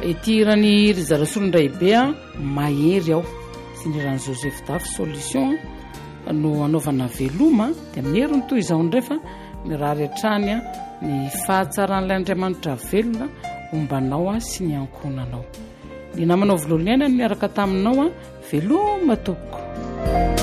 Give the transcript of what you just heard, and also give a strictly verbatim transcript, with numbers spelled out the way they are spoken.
itirany ry zarasolondray be a mahery aho sy ny rano Joseph Dafy solution no anaovana veloma dia mihery ny toy izao ndrefa mirary hatrany a ny fahatsaran'ilay Andriamanitra velona ombanao a sy ny ankonanao. Ny namanao voloniana no miaraka taminao a veloma tompoko.